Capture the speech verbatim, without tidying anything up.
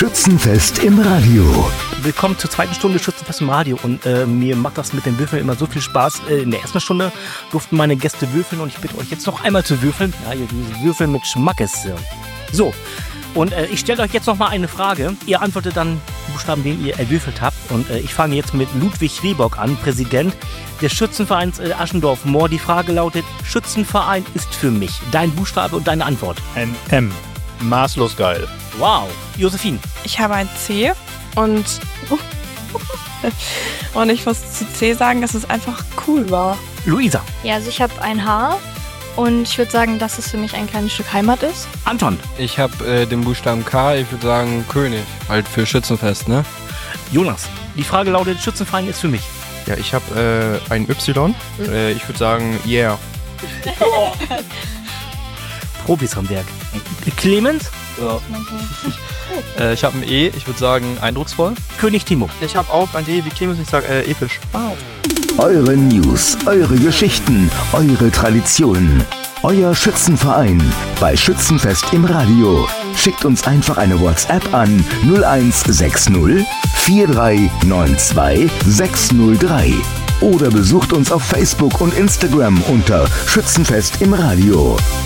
Schützenfest im Radio. Willkommen zur zweiten Stunde Schützenfest im Radio und äh, mir macht das mit dem Würfeln immer so viel Spaß. Äh, in der ersten Stunde durften meine Gäste würfeln und ich bitte euch jetzt noch einmal zu würfeln. Ja, ihr würfeln mit Schmackes. Ja. So, und äh, ich stelle euch jetzt noch mal eine Frage. Ihr antwortet dann Buchstaben, den ihr erwürfelt habt. Und äh, ich fange jetzt mit Ludwig Rehbock an, Präsident des Schützenvereins äh, Aschendorf-Moor. Die Frage lautet, Schützenverein ist für mich. Dein Buchstabe und deine Antwort. Ein M. Maßlos geil. Wow. Josephine. Ich habe ein C und, und ich muss zu C sagen, dass es einfach cool war. Luisa. Ja, also ich habe ein H und ich würde sagen, dass es für mich ein kleines Stück Heimat ist. Anton. Ich habe äh, den Buchstaben K, ich würde sagen König, halt für Schützenfest, ne? Jonas. Die Frage lautet, Schützenverein ist für mich. Ja, ich habe äh, ein Y. Äh, ich würde sagen, yeah. Profis am Werk. Clemens. Ja. äh, ich habe ein E, ich würde sagen eindrucksvoll. König Timo. Ich habe auch ein E wie Clemens, ich sage äh, episch. Wow. Eure News, eure Geschichten, eure Traditionen. Euer Schützenverein bei Schützenfest im Radio. Schickt uns einfach eine WhatsApp an null eins sechs null vier drei neun zwei sechs null drei oder besucht uns auf Facebook und Instagram unter Schützenfest im Radio.